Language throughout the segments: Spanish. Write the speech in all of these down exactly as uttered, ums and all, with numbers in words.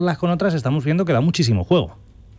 las con otras estamos viendo que da muchísimo juego.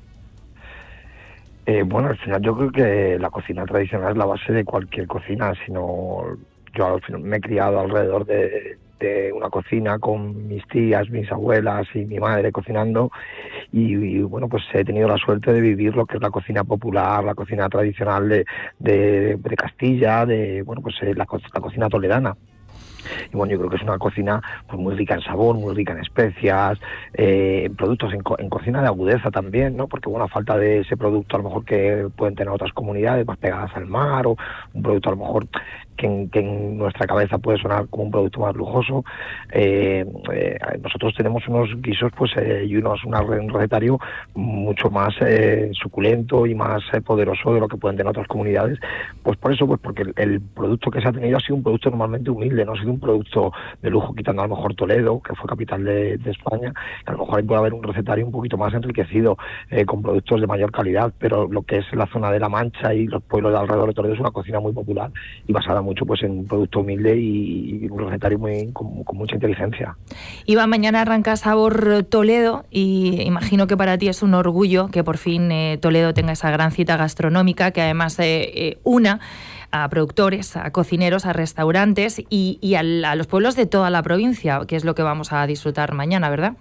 Eh, bueno, al final yo creo que la cocina tradicional es la base de cualquier cocina, sino yo al final me he criado alrededor de, de una cocina con mis tías, mis abuelas y mi madre cocinando y, y bueno, pues he tenido la suerte de vivir lo que es la cocina popular, la cocina tradicional de, de, de Castilla, de bueno pues la, la cocina toledana. Y bueno, yo creo que es una cocina pues muy rica en sabor, muy rica en especias, eh, en productos, en, co en cocina de agudeza también, ¿no? Porque bueno, a falta de ese producto a lo mejor que pueden tener otras comunidades más pegadas al mar, o un producto a lo mejor que en, que en nuestra cabeza puede sonar como un producto más lujoso, eh, eh, nosotros tenemos unos guisos pues eh, y unos una, un recetario mucho más eh, suculento y más eh, poderoso de lo que pueden tener otras comunidades, pues por eso, pues porque el, el producto que se ha tenido ha sido un producto normalmente humilde, no ha sido un producto de lujo, quitando a lo mejor Toledo, que fue capital de, de España, que a lo mejor ahí puede haber un recetario un poquito más enriquecido, eh, con productos de mayor calidad, pero lo que es la zona de La Mancha y los pueblos de alrededor de Toledo es una cocina muy popular y basada mucho pues en un producto humilde y, y un recetario muy con, con mucha inteligencia. Iván, mañana arranca Sabor Toledo y imagino que para ti es un orgullo que por fin eh, Toledo tenga esa gran cita gastronómica que además eh, eh, una a productores, a cocineros, a restaurantes y, y a, a los pueblos de toda la provincia, que es lo que vamos a disfrutar mañana, ¿verdad?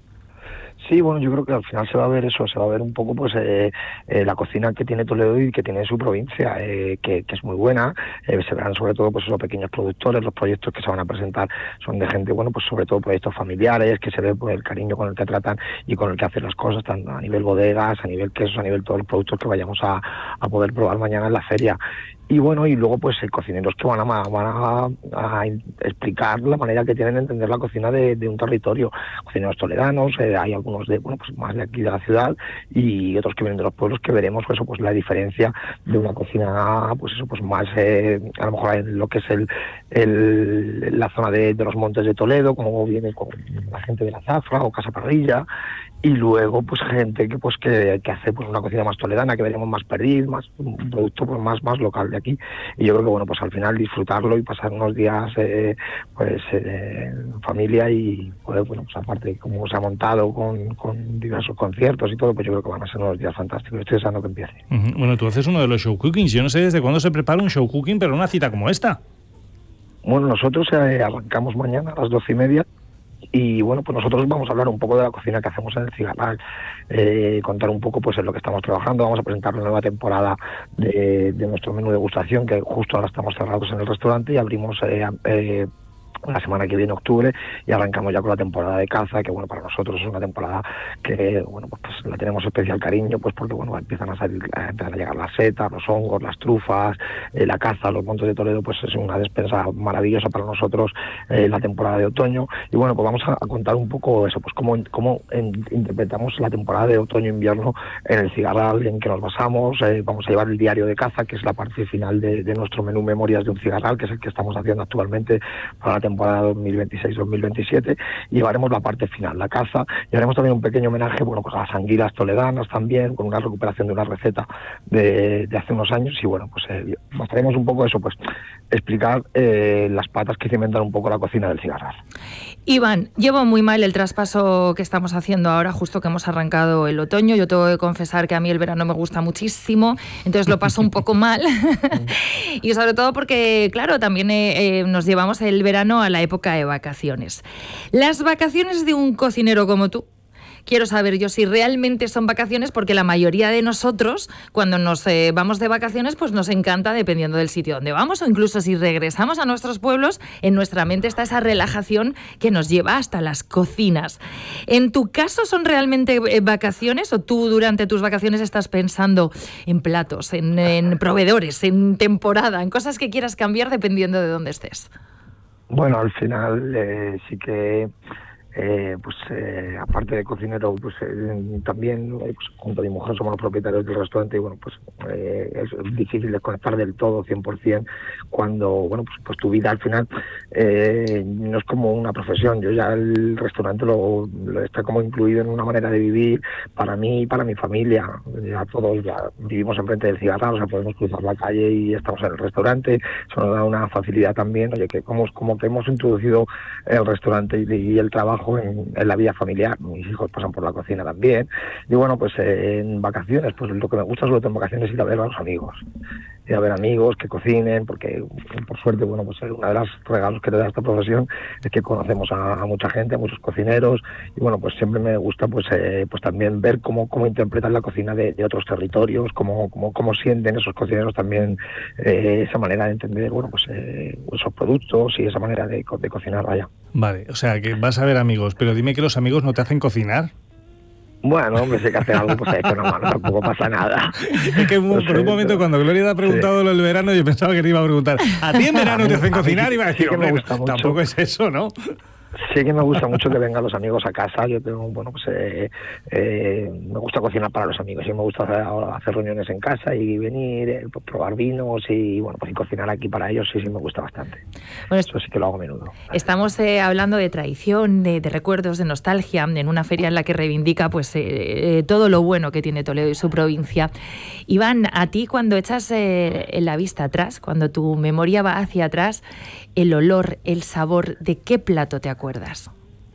Sí, bueno, yo creo que al final se va a ver eso, se va a ver un poco pues eh, eh, la cocina que tiene Toledo y que tiene su provincia, eh, que, que es muy buena, eh, se verán sobre todo pues esos pequeños productores, los proyectos que se van a presentar son de gente, bueno, pues sobre todo proyectos familiares, que se ve pues el cariño con el que tratan y con el que hacen las cosas, tanto a nivel bodegas, a nivel quesos, a nivel todos los productos que vayamos a, a poder probar mañana en la feria. Y bueno, y luego pues eh, cocineros que van a, van a, a explicar la manera que tienen de entender la cocina de, de un territorio, cocineros toledanos, eh, hay algunos de bueno pues más de aquí de la ciudad y otros que vienen de los pueblos, que veremos eso pues la diferencia de una cocina pues eso pues más eh, a lo mejor en lo que es el, el la zona de, de los montes de Toledo, como viene con la gente de la Zafra o Casa Parrilla, y luego pues gente que pues que, que hace pues una cocina más toledana, que veremos más perdiz, más un producto pues más más local de aquí, y yo creo que bueno pues al final disfrutarlo y pasar unos días eh, pues eh, en familia y pues bueno pues aparte como se ha montado con, con diversos conciertos y todo, pues yo creo que van a ser unos días fantásticos. Estoy deseando que empiece. Uh-huh. Bueno, tú haces uno de los show cookings, yo no sé desde cuándo se prepara un show cooking, pero una cita como esta. Bueno, nosotros eh, arrancamos mañana a las doce y media. Y bueno, pues nosotros vamos a hablar un poco de la cocina que hacemos en el Cigarral, eh, contar un poco pues en lo que estamos trabajando. Vamos a presentar la nueva temporada de, de nuestro menú de degustación, que justo ahora estamos cerrados en el restaurante y abrimos eh, eh, la semana que viene, octubre, y arrancamos ya con la temporada de caza, que bueno, para nosotros es una temporada que bueno pues, pues la tenemos especial cariño, pues porque bueno empiezan a salir, empiezan a llegar las setas, los hongos, las trufas, eh, la caza, los montes de Toledo, pues es una despensa maravillosa para nosotros, eh, la temporada de otoño. Y bueno, pues vamos a, a contar un poco eso, pues cómo, cómo en, interpretamos la temporada de otoño-invierno en el Cigarral, en que nos basamos. Eh, vamos a llevar el diario de caza, que es la parte final de, de nuestro menú Memorias de un Cigarral, que es el que estamos haciendo actualmente para la temporada dos mil veintiséis dos mil veintisiete, y llevaremos la parte final, la caza, y haremos también un pequeño homenaje, bueno, pues a las anguilas toledanas también, con una recuperación de una receta de, de hace unos años, y bueno, pues eh, mostraremos un poco eso, pues explicar eh, las patas que cimentan un poco la cocina del Cigarral. Iván, llevo muy mal el traspaso que estamos haciendo ahora, justo que hemos arrancado el otoño. Yo tengo que confesar que a mí el verano me gusta muchísimo, entonces lo paso un poco mal. Y sobre todo porque, claro, también eh, eh, nos llevamos el verano a la época de vacaciones. Las vacaciones de un cocinero como tú, quiero saber yo si realmente son vacaciones, porque la mayoría de nosotros, cuando nos eh, vamos de vacaciones, pues nos encanta, dependiendo del sitio donde vamos, o incluso si regresamos a nuestros pueblos, en nuestra mente está esa relajación que nos lleva hasta las cocinas. ¿En tu caso son realmente eh, vacaciones, o tú durante tus vacaciones estás pensando en platos, en, en proveedores, en temporada, en cosas que quieras cambiar dependiendo de dónde estés? Bueno, al final eh, sí que Eh, pues eh, aparte de cocinero, pues eh, también eh, pues, junto a mi mujer somos los propietarios del restaurante, y bueno, pues eh, es difícil desconectar del todo cien por cien cuando, bueno, pues, pues tu vida al final eh, no es como una profesión. Yo ya el restaurante lo, lo está como incluido en una manera de vivir para mí y para mi familia. Ya todos ya vivimos enfrente del Cigarral, o sea, podemos cruzar la calle y estamos en el restaurante. Eso nos da una facilidad también, oye, que como, como que hemos introducido el restaurante y, y el trabajo reflejo en, en la vida familiar. Mis hijos pasan por la cocina también. Y bueno, pues eh, en vacaciones, pues lo que me gusta sobre todo en vacaciones es ir a ver a los amigos. Ir a ver amigos que cocinen, porque por suerte, bueno, pues una de las regalos que te da esta profesión es que conocemos a, a mucha gente, a muchos cocineros, y bueno, pues siempre me gusta pues eh, pues también ver cómo, cómo interpretan la cocina de, de otros territorios, cómo, cómo, cómo sienten esos cocineros también eh, esa manera de entender, bueno, pues eh, esos productos y esa manera de, de cocinar, vaya. Vale, o sea, que vas a ver amigos, pero dime que los amigos no te hacen cocinar. Bueno, hombre, sé que hacer algo, pues he hecho una mano, tampoco pasa nada. Es que no por sé, un momento, pero... cuando Gloria te ha preguntado sí. lo del verano, yo pensaba que te iba a preguntar, ¿a ti en verano te hacen cocinar? Y iba a decir, sí hombre, no, tampoco es eso, ¿no? Sí que me gusta mucho que vengan los amigos a casa. Yo tengo, bueno, pues eh, eh, me gusta cocinar para los amigos. Sí me gusta hacer, hacer reuniones en casa y venir, eh, pues, probar vinos y bueno, pues y cocinar aquí para ellos. Sí, sí me gusta bastante. Bueno, eso sí que lo hago a menudo. Estamos eh, hablando de tradición, de, de recuerdos, de nostalgia, en una feria en la que reivindica pues eh, todo lo bueno que tiene Toledo y su provincia. Iván, a ti cuando echas eh, la vista atrás, cuando tu memoria va hacia atrás, el olor, el sabor, ¿de qué plato te acuerdas?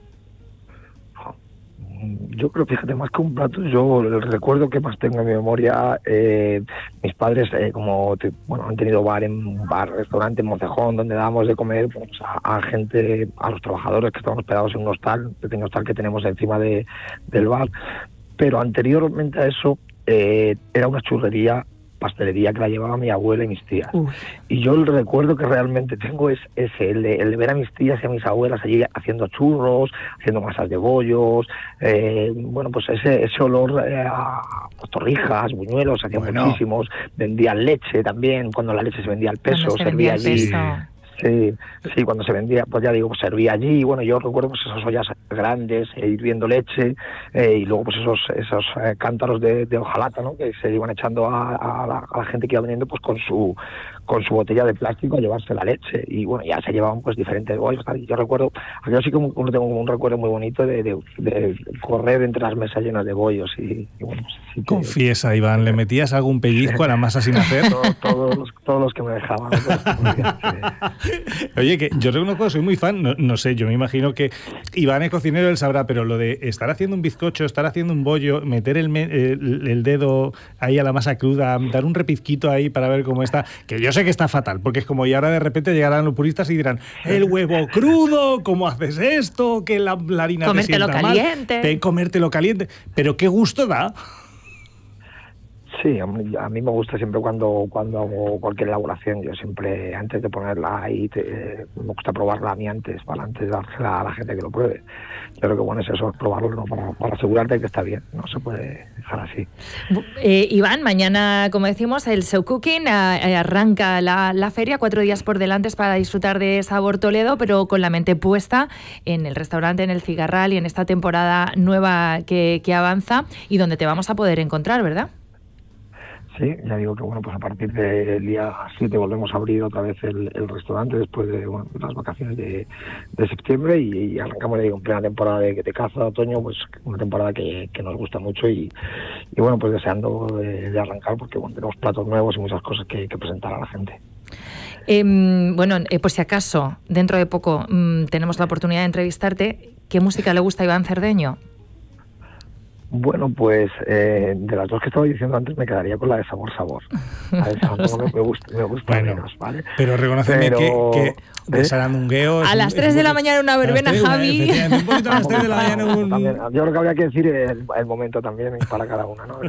Yo creo, fíjate, más que un plato, yo el recuerdo que más tengo en mi memoria, eh, mis padres, eh, como te, bueno, han tenido bar en un bar, restaurante en Moncejón, donde dábamos de comer pues, a, a gente, a los trabajadores que estaban hospedados en un hostal, un pequeño hostal que tenemos encima de, del bar. Pero anteriormente a eso, eh, era una churrería, pastelería que la llevaba mi abuela y mis tías. Uf. Y yo el recuerdo que realmente tengo es ese, el de, el de ver a mis tías y a mis abuelas allí haciendo churros, haciendo masas de bollos, eh, bueno, pues ese, ese olor eh, a torrijas, buñuelos, hacían bueno. muchísimos, vendían leche también, cuando la leche se vendía al peso, se servía allí. Peso. Sí, sí, cuando se vendía, pues ya digo, pues servía allí, y bueno, yo recuerdo pues esas ollas grandes, eh, hirviendo leche, eh, y luego pues esos esos eh, cántaros de, de hojalata, ¿no?, que se iban echando a, a, la, a la gente que iba viniendo pues con su con su botella de plástico a llevarse la leche, y bueno, ya se llevaban pues diferentes bollos, tal, y yo recuerdo, yo sí que tengo como un recuerdo muy bonito de, de, de correr entre las mesas llenas de bollos, y, y bueno, pues, sí que, confiesa, Iván, ¿le metías algún pellizco a la masa sin hacer? Todo, todos, los, todos los que me dejaban. Sí. Oye, que yo reconozco que soy muy fan, no, no sé, yo me imagino que Iván es cocinero, él sabrá, pero lo de estar haciendo un bizcocho, estar haciendo un bollo, meter el, el, el dedo ahí a la masa cruda, dar un repizquito ahí para ver cómo está, que yo sé que está fatal, porque es como, y ahora de repente llegarán los puristas y dirán, el huevo crudo, ¿cómo haces esto? Que la, la harina comértelo te sienta caliente. Mal, comértelo caliente, pero qué gusto da. Sí, a mí, a mí me gusta siempre cuando cuando hago cualquier elaboración, yo siempre antes de ponerla ahí, te, me gusta probarla a mí antes, para antes de dársela a la gente que lo pruebe. Yo creo que bueno es eso, es probarlo, ¿no?, para, para asegurarte que está bien, no se puede dejar así. Eh, Iván, mañana, como decimos, el Show Cooking eh, arranca la, la feria, cuatro días por delante para disfrutar de Sabor Toledo, pero con la mente puesta en el restaurante, en el Cigarral y en esta temporada nueva que, que avanza y donde te vamos a poder encontrar, ¿verdad? Sí, ya digo que bueno, pues a partir del día siete volvemos a abrir otra vez el, el restaurante después de bueno, las vacaciones de, de septiembre y, y arrancamos, ya digo, en plena temporada de, de caza de otoño, pues una temporada que, que nos gusta mucho y, y bueno, pues deseando de, de arrancar porque bueno, tenemos platos nuevos y muchas cosas que, que presentar a la gente. Eh, bueno, eh, por si acaso, dentro de poco mmm, tenemos la oportunidad de entrevistarte, ¿qué música le gusta a Iván Cerdeño? Bueno, pues eh, de las dos que estaba diciendo antes me quedaría con la de Sabor Sabor. A esa no me, me gusta, me gusta bueno, menos, ¿vale? Pero reconóceme pero, que, que de Sarandungueo... A las tres de la mañana una verbena, Javi. Un poquito a las tres de la mañana un... También, yo creo que habría que decir el, el momento también para cada una, ¿no?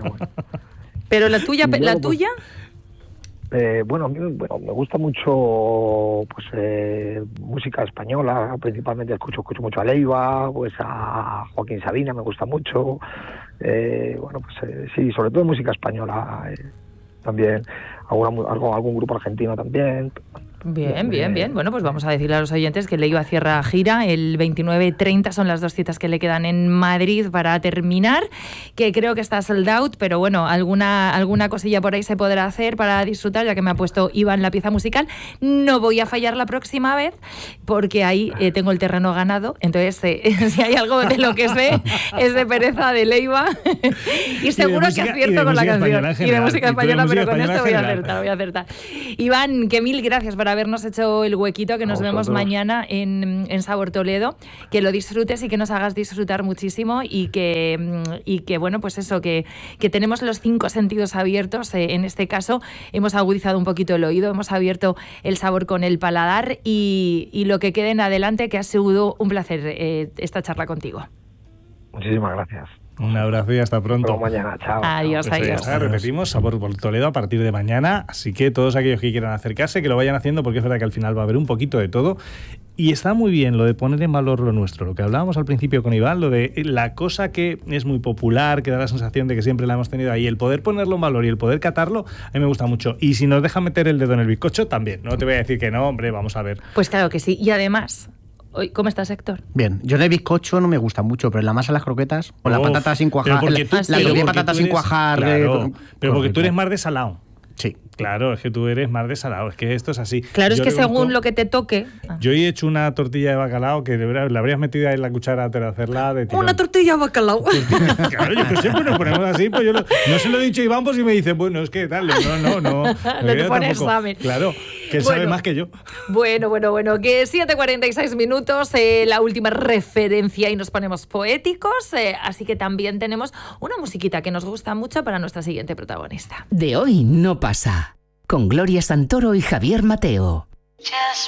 Pero la tuya, luego, la tuya... Eh, bueno, a mí bueno, me gusta mucho pues eh, música española, principalmente escucho, escucho mucho a Leiva, pues a Joaquín Sabina me gusta mucho, eh, bueno, pues eh, sí, sobre todo música española, eh, también alguna, algo, algún grupo argentino también. Bien, bien, bien. Bueno, pues vamos a decirle a los oyentes que Leiva cierra gira el veintinueve y treinta, son las dos citas que le quedan en Madrid para terminar, que creo que está sold out, pero bueno, alguna, alguna cosilla por ahí se podrá hacer para disfrutar, ya que me ha puesto Iván la pieza musical. No voy a fallar la próxima vez, porque ahí eh, tengo el terreno ganado, entonces eh, si hay algo de lo que sé, es de pereza de Leiva, y seguro y música, que acierto con la canción. Y de música española, pero con esto voy a acertar, voy a acertar. Iván, que mil gracias por haber habernos hecho el huequito, que nos vemos mañana en, en Sabor Toledo, que lo disfrutes y que nos hagas disfrutar muchísimo y que, y que bueno, pues eso, que, que tenemos los cinco sentidos abiertos, eh, en este caso hemos agudizado un poquito el oído, hemos abierto el sabor con el paladar y, y lo que quede en adelante, que ha sido un placer eh, esta charla contigo. Muchísimas gracias. Un abrazo y hasta pronto. Hasta mañana, chao. Adiós, Pues adiós. está, repetimos, Sabor por Toledo a partir de mañana, así que todos aquellos que quieran acercarse, que lo vayan haciendo, porque es verdad que al final va a haber un poquito de todo. Y está muy bien lo de poner en valor lo nuestro, lo que hablábamos al principio con Iván, lo de la cosa que es muy popular, que da la sensación de que siempre la hemos tenido ahí, el poder ponerlo en valor y el poder catarlo, a mí me gusta mucho. Y si nos deja meter el dedo en el bizcocho, también. No te voy a decir que no, hombre, vamos a ver. Pues claro que sí. Y además, ¿cómo estás, Héctor? Bien, yo en el bizcocho no me gusta mucho, pero en la masa de las croquetas, o la Uf, patata sin cuajar, pero porque la, tú- la pero tortilla de porque patata tú sin eres- cuajar. Claro, eh, pero porque tú correcto. eres más de salado. Sí. Claro, es que tú eres más de salado, es que esto es así. Claro, es Yo que reconozco- según lo que te toque... Yo he hecho una tortilla de bacalao que le habría- le habrías metido ahí en la cuchara a hacerla de tirón. Una tortilla de bacalao. Claro, yo que sé, pues nos ponemos así, pues yo lo- no se lo he dicho a Iván, pues si me dice, bueno, es que tal, no, no, no. No te yo pone tampoco. examen. Claro, que él Bueno. sabe más que yo. Bueno, bueno, bueno, que siete cuarenta y seis minutos, eh, la última referencia y nos ponemos poéticos, eh, así que también tenemos una musiquita que nos gusta mucho para nuestra siguiente protagonista. De hoy no pasa. Con Gloria Santoro y Javier Mateo.